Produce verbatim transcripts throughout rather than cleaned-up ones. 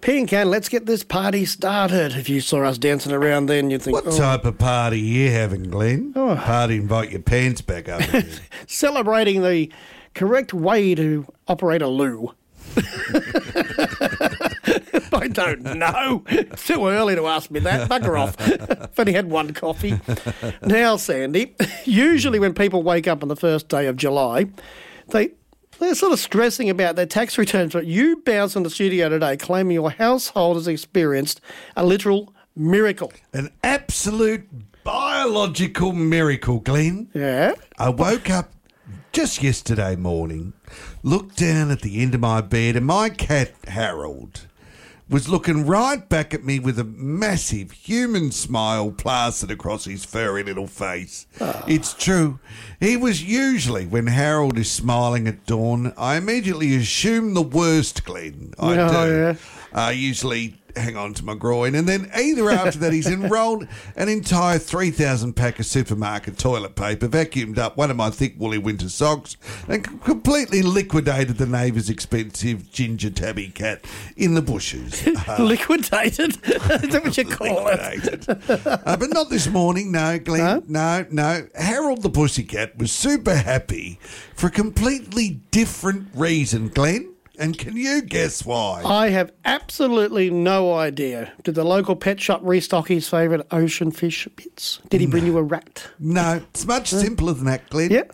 Pink and let's get this party started. If you saw us dancing around then, you'd think... What oh. type of party are you having, Glenn? Oh. Party invite your pants back up again. Celebrating the correct way to operate a loo. I don't know. It's too early to ask me that. Bugger off. I've only had one coffee. Now, Sandy, usually when people wake up on the first day of July, they... They're sort of stressing about their tax returns, but you bounced in the studio today claiming your household has experienced a literal miracle. An absolute biological miracle, Glenn. Yeah? I woke up just yesterday morning, looked down at the end of my bed, and my cat, Harold, was looking right back at me with a massive human smile plastered across his furry little face. Oh. It's true. He was usually, when Harold is smiling at dawn, I immediately assume the worst, Glenn. I oh, do. Yeah. I usually hang on to my groin, and then either after that he's enrolled an entire three thousand pack of supermarket toilet paper, vacuumed up one of my thick woolly winter socks, and c- completely liquidated the neighbour's expensive ginger tabby cat in the bushes. Uh, liquidated? Is that what you call liquidated. it? uh, but not this morning, no, Glenn. Huh? No, no. Harold the pussycat was super happy for a completely different reason, Glenn. And can you guess why? I have absolutely no idea. Did the local pet shop restock his favourite ocean fish bits? Did he no. bring you a rat? No, it's much simpler than that, Glenn. Yep.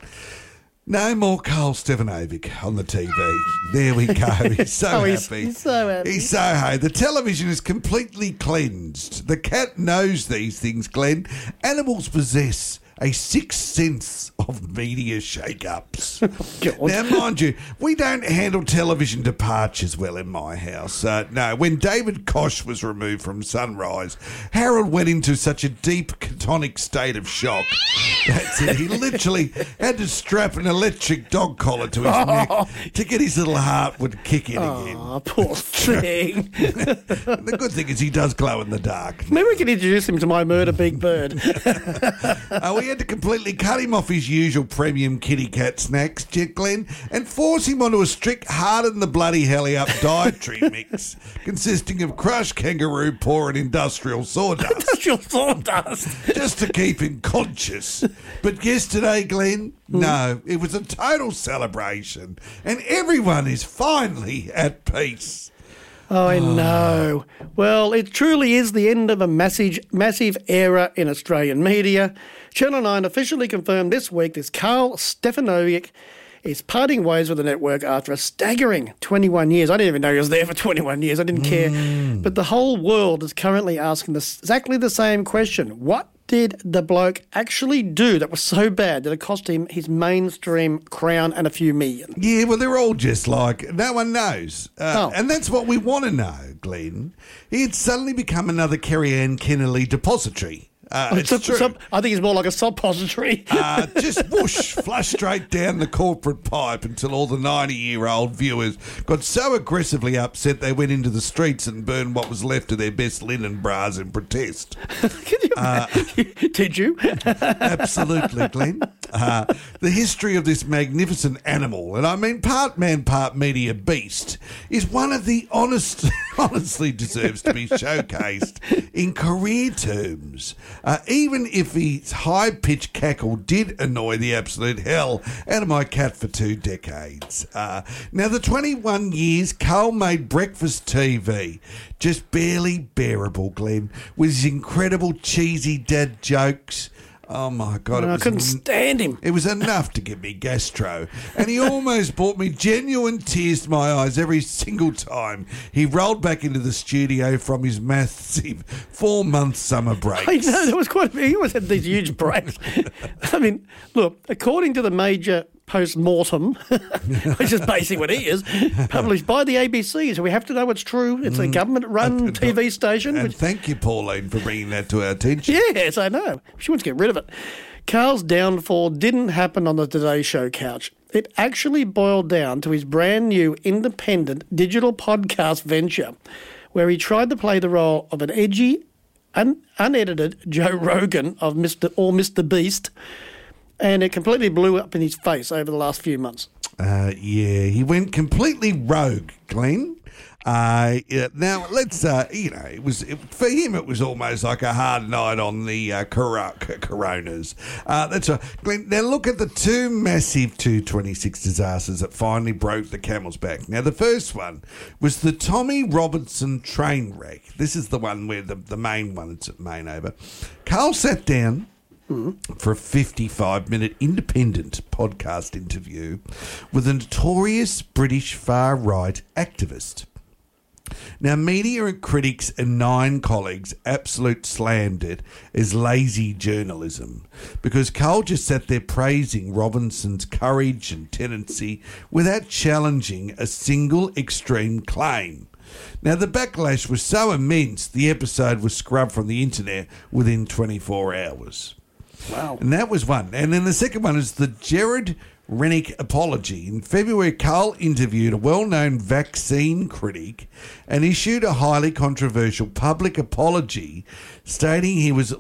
No more Carl Stefanovic on the T V. There we go. He's so oh, happy. He's, he's so happy. He's so happy. The television is completely cleansed. The cat knows these things, Glenn. Animals possess a sixth sense of media shake-ups. Oh, now, mind you, we don't handle television departures well in my house. Uh, no, when David Koch was removed from Sunrise, Harold went into such a deep catonic state of shock. That's it. He literally had to strap an electric dog collar to his oh. neck to get his little heart would kick in oh, again. Oh, poor thing. The good thing is he does glow in the dark. Maybe we can introduce him to my murder big bird. uh, we had to completely cut him off his usual premium kitty cat snacks, Jet Glenn, and force him onto a strict harden the bloody helly up dietary mix consisting of crushed kangaroo paw and industrial sawdust. Industrial sawdust? Just to keep him conscious. But yesterday, Glenn, mm. no, it was a total celebration, and everyone is finally at peace. Oh, I know. Well, it truly is the end of a massive, massive era in Australian media. Channel nine officially confirmed this week that Carl Stefanovic is parting ways with the network after a staggering twenty-one years. I didn't even know he was there for twenty-one years. I didn't mm. care. But the whole world is currently asking this, exactly the same question. What did the bloke actually do that was so bad that it cost him his mainstream crown and a few million? Yeah, well, they're all just like, no one knows. Uh, oh. And that's what we want to know, Glenn. He had suddenly become another Kerry-Ann Kennelly depository. Uh, it's sub, true. Sub, I think it's more like a suppository. uh, just whoosh, flush straight down the corporate pipe until all the ninety-year-old viewers got so aggressively upset they went into the streets and burned what was left of their best linen bras in protest. Can you uh, Did you? Absolutely, Glenn. Uh, the history of this magnificent animal, and I mean part man, part media beast, is one of the honest, honestly deserves to be showcased in career terms. Uh, even if his high-pitched cackle did annoy the absolute hell out of my cat for two decades. Uh, now, the twenty-one years Carl made breakfast T V just barely bearable, Glenn, with his incredible cheesy dad jokes. Oh, my God. No, it I was couldn't en- stand him. It was enough to give me gastro. And he almost brought me genuine tears to my eyes every single time he rolled back into the studio from his massive four-month summer break. I know, there was quite a few. He always had these huge breaks. I mean, look, according to the major post-mortem, which is basically what he is, published by the A B C, so we have to know it's true. It's a government-run uh, T V station. And which... thank you, Pauline, for bringing that to our attention. Yes, I know. She wants to get rid of it. Carl's downfall didn't happen on the Today Show couch. It actually boiled down to his brand new independent digital podcast venture, where he tried to play the role of an edgy, un- unedited Joe Rogan of Mister or Mister Beast, and it completely blew up in his face over the last few months. Uh, yeah, he went completely rogue, Glenn. Uh, yeah, now, let's, uh, you know, it was it, for him, it was almost like a hard night on the uh, cor- Coronas. Uh, that's right. Glenn, now, look at the two massive two twenty-six disasters that finally broke the camel's back. Now, the first one was the Tommy Robinson train wreck. This is the one where the, the main one, it's at Main over. Carl sat down for a fifty-five minute independent podcast interview with a notorious British far-right activist. Now, media and critics and nine colleagues absolute slammed it as lazy journalism because Carl just sat there praising Robinson's courage and tenacity without challenging a single extreme claim. Now, the backlash was so immense, the episode was scrubbed from the internet within twenty-four hours. Wow. And that was one. And then the second one is the Jared Rennick apology. In February, Carl interviewed a well-known vaccine critic and issued a highly controversial public apology stating he was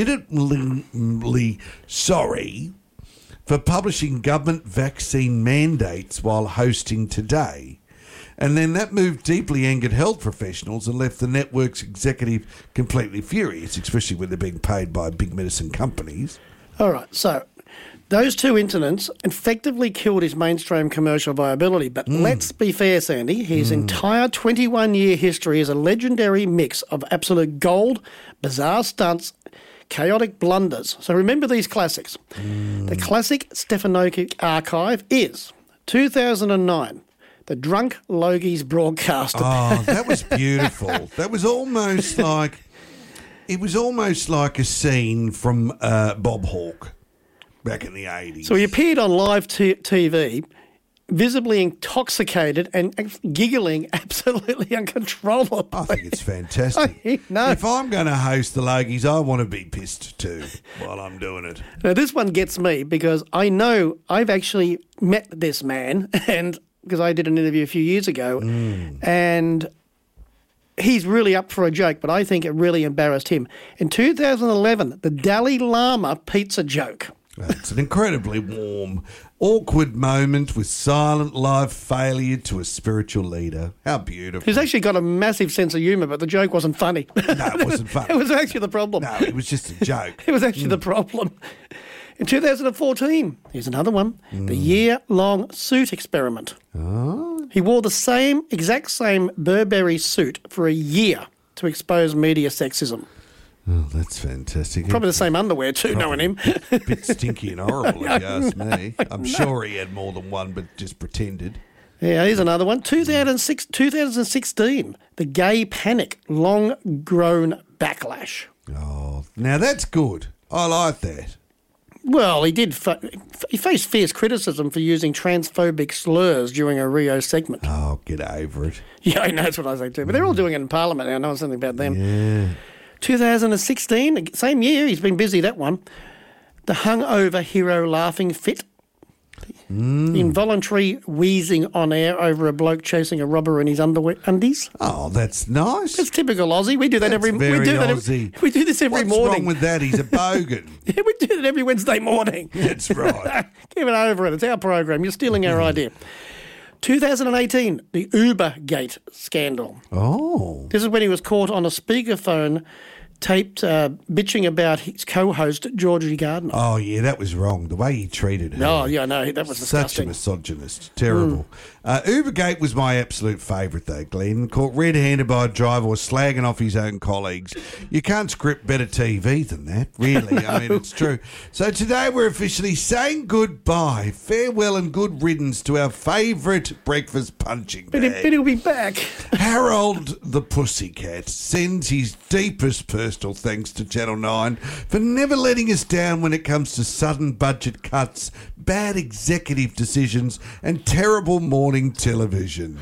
legitimately sorry for publishing government vaccine mandates while hosting Today. And then that move deeply angered health professionals and left the network's executive completely furious, especially when they're being paid by big medicine companies. All right, so those two incidents effectively killed his mainstream commercial viability. But mm. let's be fair, Sandy, his mm. entire twenty-one-year history is a legendary mix of absolute gold, bizarre stunts, chaotic blunders. So remember these classics. Mm. The classic Stefanovic archive is two thousand nine. The Drunk Logies broadcast. Oh, that was beautiful. That was almost like it was almost like a scene from uh, Bob Hawke back in the eighties. So he appeared on live t- TV, visibly intoxicated and giggling absolutely uncontrollably. I think it's fantastic. I know. If I'm going to host the Logies, I want to be pissed too while I'm doing it. Now, this one gets me because I know I've actually met this man and. Because I did an interview a few years ago, mm. and he's really up for a joke, but I think it really embarrassed him. In two thousand eleven, the Dalai Lama pizza joke. It's an incredibly warm, awkward moment with silent live failure to a spiritual leader. How beautiful. He's actually got a massive sense of humour, but the joke wasn't funny. No, it wasn't funny. It was actually the problem. No, it was just a joke. It was actually mm. the problem. In two thousand fourteen, here's another one, mm. the year-long suit experiment. Oh. He wore the same, exact same Burberry suit for a year to expose media sexism. Oh, that's fantastic. Probably the same underwear too, Probably knowing him. A bit stinky and horrible, if you ask me. I'm sure he had more than one, but just pretended. Yeah, here's another one. two thousand six, two thousand sixteen, the gay panic, long-grown backlash. Oh, now that's good. I like that. Well, he did. Fa- he faced fierce criticism for using transphobic slurs during a Rio segment. Oh, get over it. Yeah, I know, that's what I say too. But they're all doing it in Parliament now. I know something about them. Yeah. two thousand sixteen, same year, he's been busy, that one. The hungover hero laughing fit. Mm. Involuntary wheezing on air over a bloke chasing a robber in his underwear undies. Oh, that's nice. That's typical Aussie. We do that that's every. Very we do that Aussie. Every, we do this every What's morning. What's wrong with that? He's a bogan. Yeah, we do it every Wednesday morning. That's right. Give it over it. It's our program. You're stealing our idea. two thousand eighteen, the Ubergate scandal. Oh. This is when he was caught on a speakerphone taped uh, bitching about his co-host, Georgie Gardner. Oh, yeah, that was wrong. The way he treated her. Oh, yeah, no, that was Such disgusting. a misogynist. Terrible. Mm. Uh, Ubergate was my absolute favourite, though, Glenn. Caught red-handed by a driver or slagging off his own colleagues. You can't script better T V than that, really. No. I mean, it's true. So today we're officially saying goodbye, farewell and good riddance to our favourite breakfast punching bag. But, it, but he'll be back. Harold the Pussycat sends his deepest personal thanks to Channel nine for never letting us down when it comes to sudden budget cuts, bad executive decisions and terrible morning television.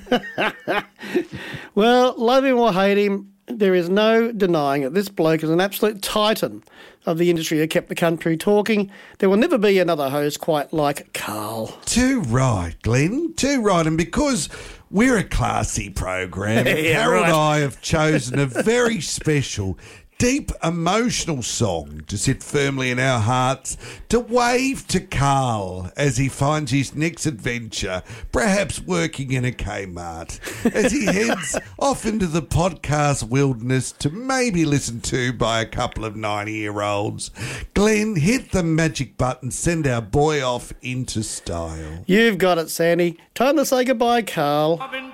Well, love him or hate him, there is no denying that this bloke is an absolute titan of the industry who kept the country talking. There will never be another host quite like Carl. Too right, Glenn. Too right. And because we're a classy program, yeah, Harold right. and I have chosen a very special deep emotional song to sit firmly in our hearts, to wave to Carl as he finds his next adventure, perhaps working in a Kmart, as he heads off into the podcast wilderness to maybe listen to by a couple of ninety-year-olds. Glenn, hit the magic button, send our boy off into style. You've got it, Sandy. Time to say goodbye, Carl.